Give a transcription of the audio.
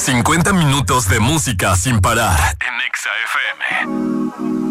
50 minutos de música sin parar en Exa FM.